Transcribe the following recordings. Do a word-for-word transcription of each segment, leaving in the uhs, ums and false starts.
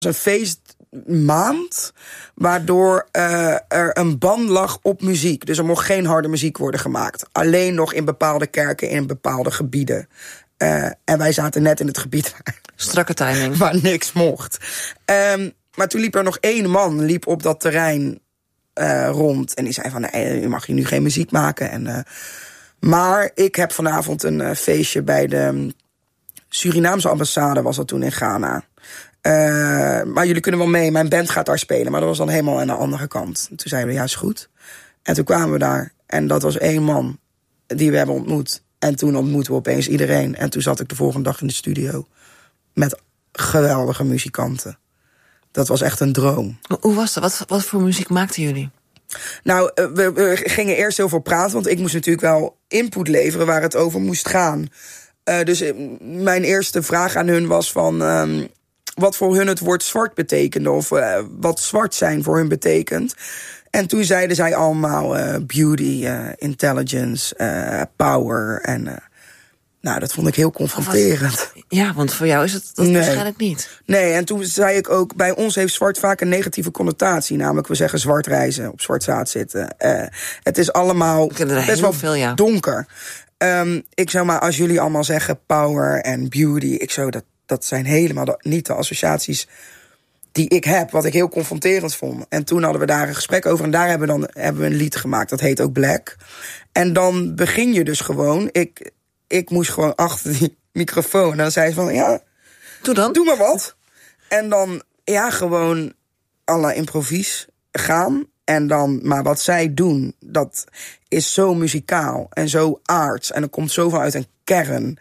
een feestmaand waardoor uh, er een ban lag op muziek. Dus er mocht geen harde muziek worden gemaakt. Alleen nog in bepaalde kerken in bepaalde gebieden. Uh, en wij zaten net in het gebied waar, strakke timing, waar niks mocht. Um, maar toen liep er nog één man liep op dat terrein uh, rond. En die zei van, nee, je mag hier nu geen muziek maken. En, uh, maar ik heb vanavond een uh, feestje bij de Surinaamse ambassade, was dat toen in Ghana. Uh, maar jullie kunnen wel mee, mijn band gaat daar spelen. Maar dat was dan helemaal aan de andere kant. Toen zeiden we, ja, is goed. En toen kwamen we daar. En dat was één man die we hebben ontmoet. En toen ontmoetten we opeens iedereen. En toen zat ik de volgende dag in de studio met geweldige muzikanten. Dat was echt een droom. Hoe was dat? Wat, wat voor muziek maakten jullie? Nou, we, we gingen eerst heel veel praten. Want ik moest natuurlijk wel input leveren waar het over moest gaan. Uh, dus mijn eerste vraag aan hun was van Um, wat voor hun het woord zwart betekende. Of uh, wat zwart zijn voor hun betekent. En toen zeiden zij allemaal uh, beauty, uh, intelligence, uh, power. En uh, nou, dat vond ik heel confronterend. Wat, ja, want voor jou is het dat nee. waarschijnlijk niet. Nee, en toen zei ik ook, bij ons heeft zwart vaak een negatieve connotatie. Namelijk, we zeggen zwart reizen, op zwart zaad zitten. Uh, het is allemaal best wel veel, ja. donker. Um, ik zou maar, als jullie allemaal zeggen power en beauty, ik zou dat, dat zijn helemaal de, niet de associaties die ik heb, wat ik heel confronterend vond. En toen hadden we daar een gesprek over en daar hebben we dan hebben we een lied gemaakt. Dat heet ook Black. En dan begin je dus gewoon. Ik, ik moest gewoon achter die microfoon. En dan zei ze van, ja, doe dan. Doe maar wat. En dan, ja, gewoon à la improvies gaan. En dan, maar wat zij doen, dat is zo muzikaal en zo aards. En er komt zoveel uit een kern,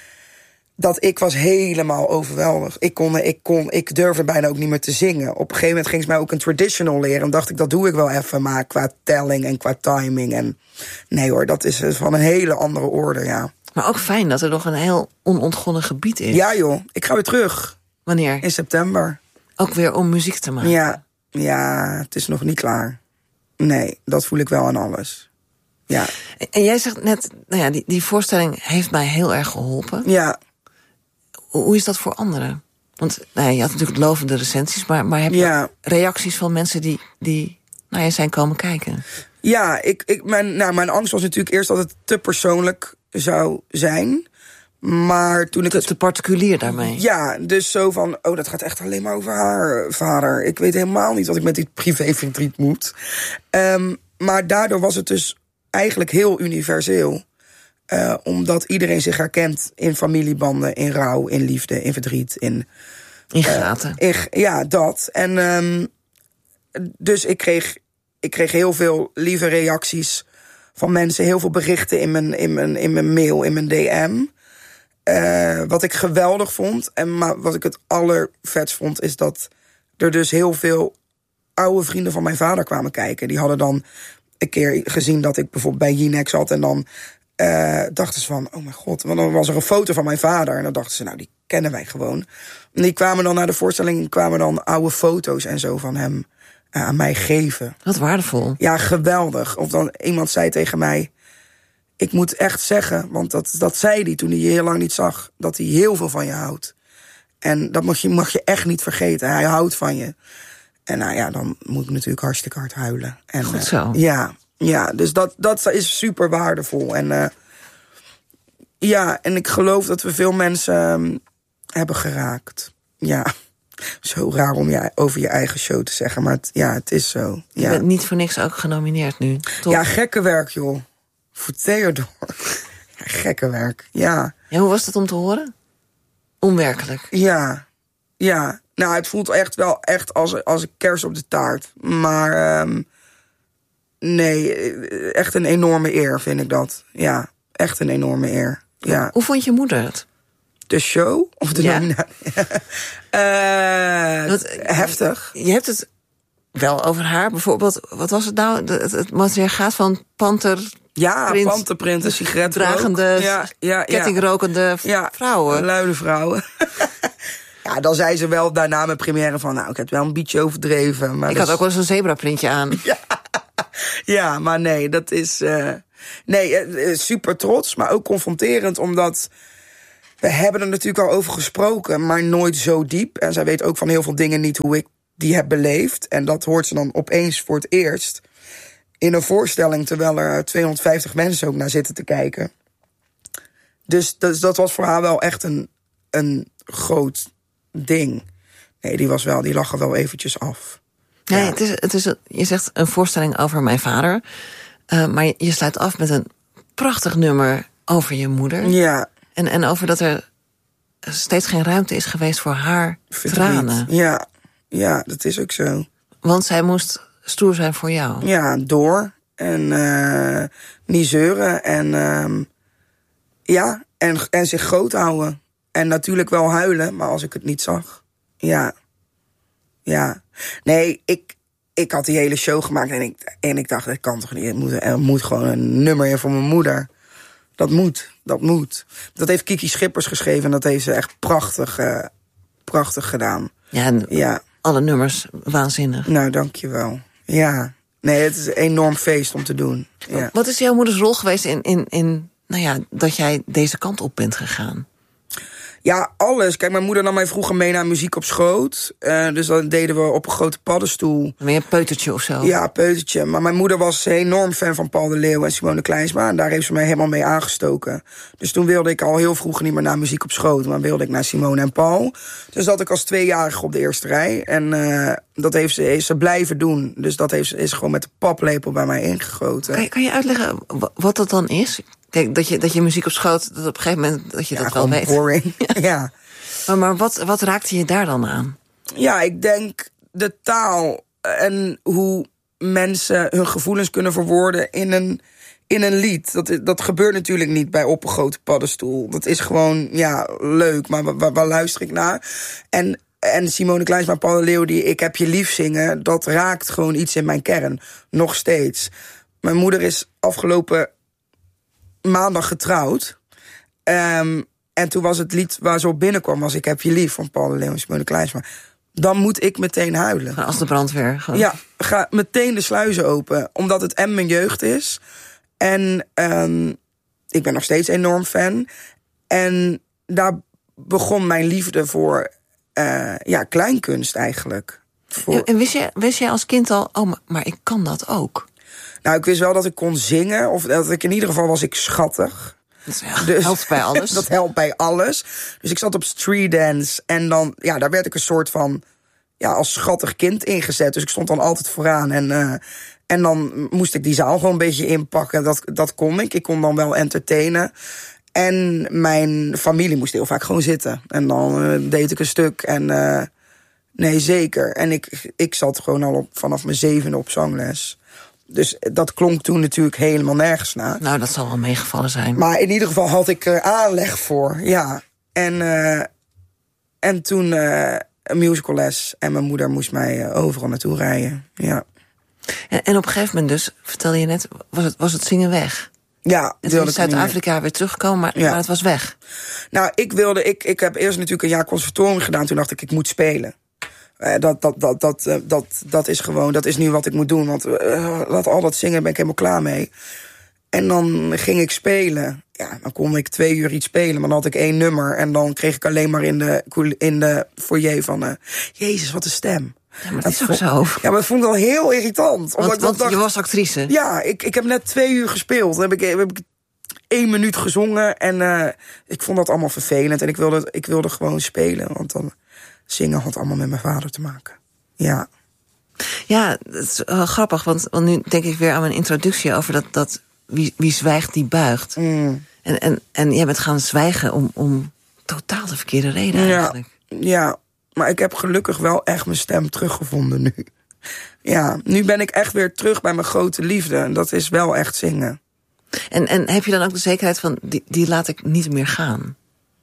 dat ik was helemaal overweldigd. Ik, kon, ik, kon, ik durfde bijna ook niet meer te zingen. Op een gegeven moment ging ze mij ook een traditional leren. En dacht ik, dat doe ik wel even, maar qua telling en qua timing. En nee hoor, dat is van een hele andere orde, ja. Maar ook fijn dat er nog een heel onontgonnen gebied is. Ja joh, ik ga weer terug. Wanneer? In september. Ook weer om muziek te maken? Ja, ja, het is nog niet klaar. Nee, dat voel ik wel aan alles. Ja. En jij zegt net, nou ja, die, die voorstelling heeft mij heel erg geholpen. Ja. Hoe is dat voor anderen? Want nou ja, je had natuurlijk lovende recensies, maar, maar heb je ja. reacties van mensen die, die nou ja, zijn komen kijken? Ja, ik, ik, mijn, nou, mijn angst was natuurlijk eerst dat het te persoonlijk zou zijn. Maar toen ik te, het te particulier daarmee. Ja, dus zo van, oh, dat gaat echt alleen maar over haar vader. Ik weet helemaal niet wat ik met dit privéverdriet moet. Um, maar daardoor was het dus eigenlijk heel universeel. Uh, omdat iedereen zich herkent in familiebanden, in rouw, in liefde, in verdriet. In, in gaten. Uh, in, ja, dat. En um, dus ik kreeg, ik kreeg heel veel lieve reacties van mensen. Heel veel berichten in mijn, in mijn, in mijn mail, in mijn D M. Uh, wat ik geweldig vond, en maar wat ik het allervetst vond, is dat er dus heel veel oude vrienden van mijn vader kwamen kijken. Die hadden dan een keer gezien dat ik bijvoorbeeld bij Jinex zat en dan uh, dachten ze van, oh mijn god, want dan was er een foto van mijn vader en dan dachten ze, nou, die kennen wij gewoon. En die kwamen dan naar de voorstelling, kwamen dan oude foto's en zo van hem uh, aan mij geven. Wat waardevol. Ja, geweldig. Of dan iemand zei tegen mij, ik moet echt zeggen, want dat, dat zei hij toen hij je heel lang niet zag, dat hij heel veel van je houdt. En dat mag je, mag je echt niet vergeten. Hij houdt van je. En nou ja, dan moet ik natuurlijk hartstikke hard huilen. En, Goed zo. Uh, ja, ja, dus dat, dat is super waardevol. En uh, ja, en ik geloof dat we veel mensen um, hebben geraakt. Ja, zo raar om je, over je eigen show te zeggen, maar het, ja, het is zo. Ja. Je bent niet voor niks ook genomineerd nu, toch? Ja, gekke werk, joh. Voor Theodor. Ja, gekke werk, ja. Ja, hoe was dat om te horen? Onwerkelijk. Ja, ja. Nou, het voelt echt wel echt als, als een kers op de taart. Maar um, nee, echt een enorme eer vind ik dat. Ja, echt een enorme eer. Ja. Hoe vond je moeder het? De show? Of de ja. nominatie? uh, Want, heftig. Je hebt het wel over haar. Bijvoorbeeld, wat was het nou? Het, het matriarchaat van Panter... Ja, prins, panterprint, een sigaret dragende, ja, ja, kettingrokende ja, vrouwen. Luide vrouwen. Ja, dan zei ze wel daarna mijn première van, nou, ik heb het wel een beetje overdreven. Maar ik dus... had ook wel eens een zebraprintje aan. Ja, ja, maar nee, dat is... Uh... Nee, uh, super trots, maar ook confronterend, omdat... We hebben er natuurlijk al over gesproken, maar nooit zo diep. En zij weet ook van heel veel dingen niet hoe ik die heb beleefd. En dat hoort ze dan opeens voor het eerst in een voorstelling, terwijl er tweehonderdvijftig mensen ook naar zitten te kijken. Dus, dus dat was voor haar wel echt een, een groot ding. Nee, die was wel, die lag er wel eventjes af. Nee, ja. het is, het is, je zegt een voorstelling over mijn vader. Uh, maar je sluit af met een prachtig nummer over je moeder. Ja. En, en over dat er steeds geen ruimte is geweest voor haar Verdriet. tranen. Ja. Ja, dat is ook zo. Want zij moest stoer zijn voor jou. Ja, door. En uh, niet zeuren. En uh, ja, en, en zich groot houden. En natuurlijk wel huilen, maar als ik het niet zag. Ja. Ja. Nee, ik, ik had die hele show gemaakt en ik, en ik dacht, dat kan toch niet. Er moet, er moet gewoon een nummer in voor mijn moeder. Dat moet, dat moet. Dat heeft Kiki Schippers geschreven en dat heeft ze echt prachtig, uh, prachtig gedaan. Ja, en ja, alle nummers waanzinnig. Nou, dankjewel. Ja, nee, het is een enorm feest om te doen. Ja. Wat is jouw moeders rol geweest in, in, in nou ja, dat jij deze kant op bent gegaan? Ja, alles. Kijk, mijn moeder nam mij vroeger mee naar muziek op schoot. Uh, dus dat deden we op een grote paddenstoel. Meer een peutertje of zo? Ja, peutertje. Maar mijn moeder was enorm fan van Paul de Leeuw en Simone Kleinsma. En daar heeft ze mij helemaal mee aangestoken. Dus toen wilde ik al heel vroeg niet meer naar muziek op schoot. Maar wilde ik naar Simone en Paul. Dus zat ik als tweejarige op de eerste rij. En uh, dat heeft ze, heeft ze blijven doen. Dus dat heeft, is gewoon met de paplepel bij mij ingegoten. Kan je, kan je uitleggen wat dat dan is? Kijk, dat je, dat je muziek op schoot, dat op een gegeven moment dat je ja, dat wel weet. Boring. ja. Maar, maar wat, wat raakte je daar dan aan? Ja, ik denk de taal en hoe mensen hun gevoelens kunnen verwoorden in een, in een lied. Dat, dat gebeurt natuurlijk niet bij Op een Grote Paddenstoel. Dat is gewoon, ja, leuk, maar waar, waar luister ik naar? En, en Simone Kleinsma en Paul de Leeuw, die Ik heb je lief zingen, dat raakt gewoon iets in mijn kern. Nog steeds. Mijn moeder is afgelopen maandag getrouwd. Um, en toen was het lied waar ze op binnenkwam, was Ik heb je lief van Paul de Leeuw en Simone Kleinsma. Dan moet ik meteen huilen. Als de brandweer. Gewoon. Ja, ga meteen de sluizen open. Omdat het en mijn jeugd is. En um, ik ben nog steeds enorm fan. En daar begon mijn liefde voor uh, ja, kleinkunst eigenlijk. Voor... En wist je, wist jij als kind al, oh, maar ik kan dat ook? Nou, ik wist wel dat ik kon zingen. Of dat ik in ieder geval was ik schattig. Dat dus, helpt bij alles. Dat helpt bij alles. Dus ik zat op street dance. En dan, ja, daar werd ik een soort van, ja, als schattig kind ingezet. Dus ik stond dan altijd vooraan. En, uh, en dan moest ik die zaal gewoon een beetje inpakken. Dat, dat kon ik. Ik kon dan wel entertainen. En mijn familie moest heel vaak gewoon zitten. En dan uh, deed ik een stuk. En uh, nee, zeker. En ik, ik zat gewoon al op, vanaf mijn zevende op zangles. Dus dat klonk toen natuurlijk helemaal nergens naar. Nou, dat zal wel meegevallen zijn. Maar in ieder geval had ik er aanleg voor, ja. En, uh, en toen uh, een musicalles. En mijn moeder moest mij uh, overal naartoe rijden, ja. En, en op een gegeven moment dus, vertelde je net, was het, was het zingen weg? Ja. En toen in Zuid-Afrika weer teruggekomen, maar, ja. maar het was weg. Nou, ik wilde, ik, ik heb eerst natuurlijk een jaar conservatorium gedaan. Toen dacht ik, ik moet spelen. Uh, dat, dat, dat, dat, uh, dat, dat is gewoon, dat is nu wat ik moet doen. Want uh, dat, al dat zingen ben ik helemaal klaar mee. En dan ging ik spelen. Ja, dan kon ik twee uur iets spelen, maar dan had ik één nummer. En dan kreeg ik alleen maar in de, in de foyer van, uh, Jezus, wat een stem. Ja, maar dat is ook zo. Ja, maar dat vond ik wel heel irritant. Want, want dacht, je was actrice. Ja, ik, ik heb net twee uur gespeeld. Dan heb ik, heb ik één minuut gezongen. En uh, ik vond dat allemaal vervelend. En ik wilde, ik wilde gewoon spelen, want dan... Zingen had allemaal met mijn vader te maken. Ja. Ja, het is uh, grappig, want, want nu denk ik weer aan mijn introductie over dat, dat wie, wie zwijgt, die buigt. Mm. En, en, en jij bent gaan zwijgen om, om totaal de verkeerde reden eigenlijk. Ja, ja, maar ik heb gelukkig wel echt mijn stem teruggevonden nu. Ja, nu ben ik echt weer terug bij mijn grote liefde. En dat is wel echt zingen. En, en heb je dan ook de zekerheid van, die, die laat ik niet meer gaan?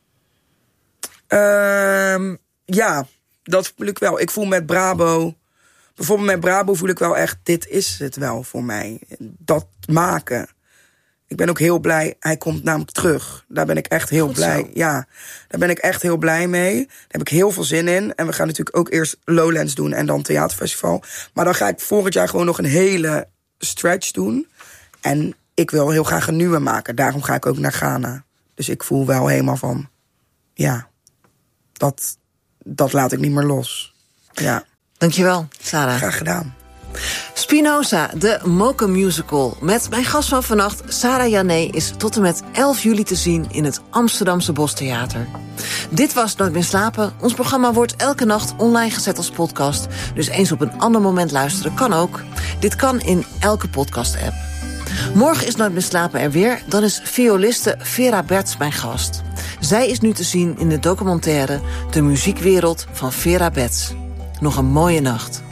Uh, ja, dat voel ik wel. Ik voel met Brabo... Bijvoorbeeld met Brabo voel ik wel echt... dit is het wel voor mij. Dat maken. Ik ben ook heel blij. Hij komt namelijk terug. Daar ben ik echt heel Goed blij. Zo. Ja, daar ben ik echt heel blij mee. Daar heb ik heel veel zin in. En we gaan natuurlijk ook eerst Lowlands doen... en dan Theaterfestival. Maar dan ga ik volgend jaar gewoon nog een hele stretch doen. En ik wil heel graag een nieuwe maken. Daarom ga ik ook naar Ghana. Dus ik voel wel helemaal van... ja, dat, dat laat ik niet meer los. Ja. Dankjewel, Sarah. Graag gedaan. Spinoza, de Mocha Musical. Met mijn gast van vannacht, Sarah Jané, is tot en met elf juli te zien in het Amsterdamse Bostheater. Dit was Nooit meer slapen. Ons programma wordt elke nacht online gezet als podcast. Dus eens op een ander moment luisteren kan ook. Dit kan in elke podcast-app. Morgen is Nooit meer slapen er weer. Dan is violiste Vera Berts mijn gast. Zij is nu te zien in de documentaire De muziekwereld van Vera Berts. Nog een mooie nacht.